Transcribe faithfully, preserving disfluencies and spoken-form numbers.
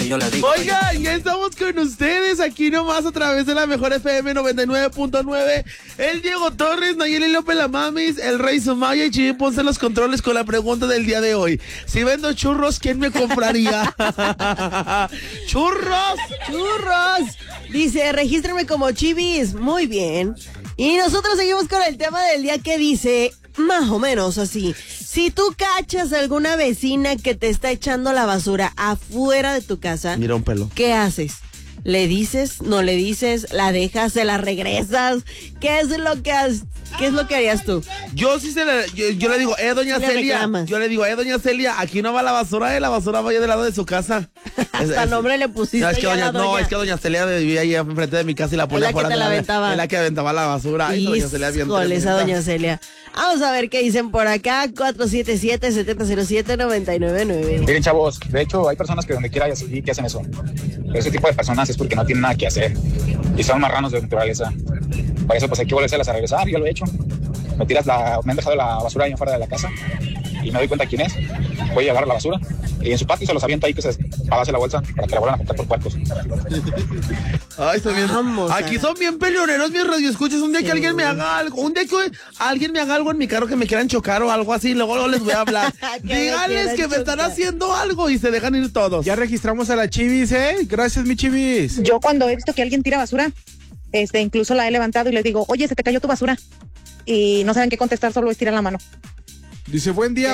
yo le digo. Oigan, ya estamos con ustedes aquí nomás a través de la mejor F M noventa y nueve punto nueve. El Diego Torres, Nayeli López la Mamis, el Rey Sumaya y Chivi Ponce los controles con la pregunta del día de hoy. Si vendo churros, ¿quién me compraría? ¡Churros! ¡Churros! Dice, regístrame como Chivis. Muy bien. Y nosotros seguimos con el tema del día que dice, más o menos así. Si tú cachas a alguna vecina que te está echando la basura afuera de tu casa, Mira un pelo. ¿qué haces? ¿Le dices? ¿No le dices? ¿La dejas? ¿Se la regresas? ¿Qué es lo que has, qué es lo que harías tú? Yo sí se le, yo, yo le digo, eh, doña Le Celia. reclamas. Yo le digo, eh, doña Celia, aquí no va la basura, eh, la basura vaya del lado de su casa. Hasta nombre le pusiste. No, es que ya a doña, la no, doña. es que doña Celia vivía ahí enfrente de mi casa y la ponía Es la que afuera te de la aventaba. Es la que aventaba la basura. Ay, doña Celia bien Híjole, esa tremenda. doña Celia. Vamos a ver qué dicen por acá. cuatro siete siete, siete cero siete, nueve nueve nueve. Miren, chavos, de hecho hay personas que donde quiera hay así que hacen eso. Pero ese tipo de personas es porque no tienen nada que hacer y son marranos de naturaleza. Por eso pues hay que volverse a regresar. Yo lo he hecho. Me tiras la, me han dejado la basura ahí afuera de la casa y me doy cuenta quién es. Voy a agarrar la basura y en su patio se los aviento ahí que se para darse la bolsa para que la vuelvan a juntar por cuartos. Ay, son bien. Vamos, Aquí Ana. son bien peleoneros mis radioescuchas. Un día que alguien me haga algo, un día que alguien me haga algo en mi carro que me quieran chocar o algo así, luego no les voy a hablar. Que me Díganles quieran que me están chocar. haciendo algo y se dejan ir todos. Ya registramos a la Chivis, ¿eh? Gracias, mi Chivis. Yo cuando he visto que alguien tira basura, este, incluso la he levantado y les digo, oye, se te cayó tu basura. Y no saben qué contestar, solo estiran la mano. Dice, buen día.